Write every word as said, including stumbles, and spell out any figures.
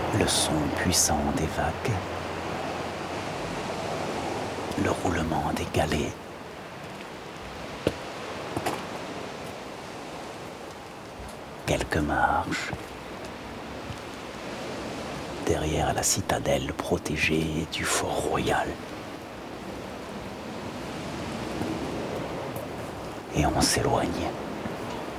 Le son puissant des vagues, le roulement des galets, quelques marches derrière la citadelle protégée du fort royal. Et on s'éloigne.